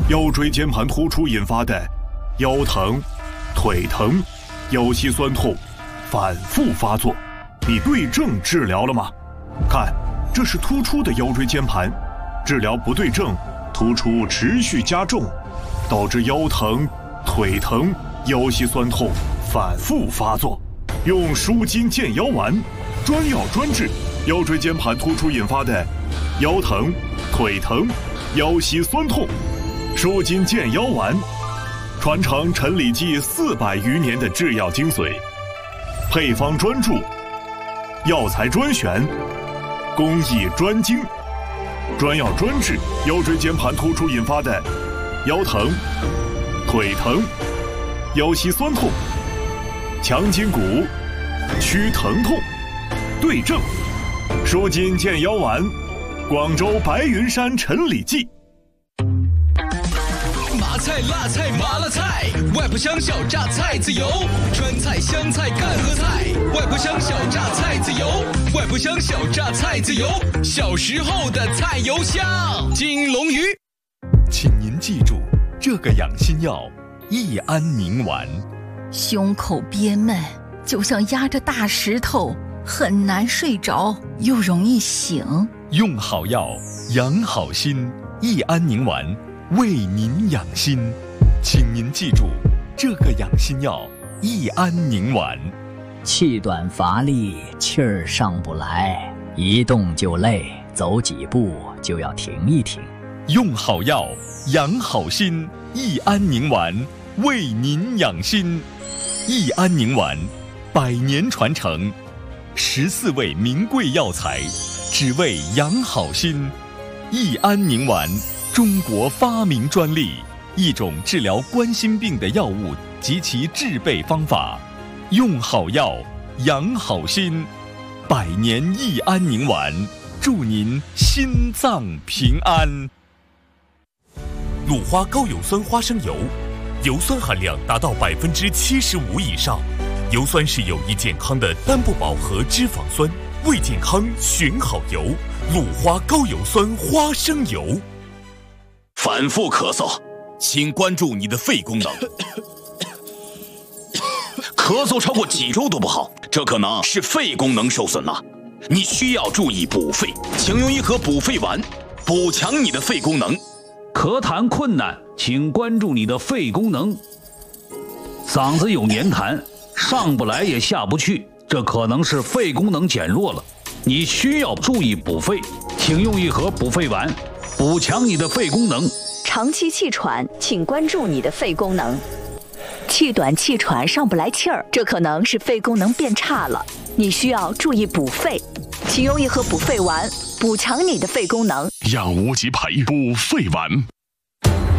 腰椎间盘突出引发的腰疼、腿疼、腰膝酸痛反复发作，你对症治疗了吗？看，这是突出的腰椎间盘，治疗不对症，突出持续加重，导致腰疼、腿疼、腰膝酸痛反复发作。用舒筋健腰丸，专药专治腰椎间盘突出引发的腰疼、腿疼、腰膝酸痛。舒筋健腰丸，传承陈李济400余年的制药精髓，配方专注，药材专选，工艺专精，专药专治腰椎间盘突出引发的腰疼、腿疼、腰膝酸痛，强筋骨，祛疼痛，对症，舒筋健腰丸，广州白云山陈李济。 麻菜、辣菜、麻辣菜，外婆乡小榨菜籽油，川菜、湘菜、赣和菜，外婆乡小榨菜籽油，外婆乡小榨菜籽油，小时候的菜油香。金龙鱼， 请您记住这个养心药益安宁丸。 胸口憋闷，就像压着大石头，很难睡着，又容易醒。 用好药，养好心，益安宁丸为您养心，请您记住这个养心药益安宁丸。 气短乏力，气儿上不来，一动就累，走几步就要停一停。 用好药，养好心，益安宁丸为您养心。益安宁丸100年传承，14味名贵药材，只为养好心。益安宁丸中国发明专利，一种治疗冠心病的药物及其制备方法。用好药，养好心，100年益安宁丸，祝您心脏平安。 鲁花高有酸花生油，油酸含量达到75%以上，油酸是有益健康的单不饱和脂肪酸，为健康选好油。鲁花高有酸花生油。 反复咳嗽，请关注你的肺功能。咳嗽超过几周都不好，这可能是肺功能受损了。你需要注意补肺，请用一盒补肺丸，补强你的肺功能。 咳痰困难，请关注你的肺功能。嗓子有黏痰，上不来也下不去，这可能是肺功能减弱了。你需要注意补肺，请用一盒补肺丸，补强你的肺功能。 长期气喘，请关注你的肺功能。气短气喘上不来气儿，这可能是肺功能变差了，你需要注意补肺，请用一盒补肺丸，补强你的肺功能。 养无极培补肺丸。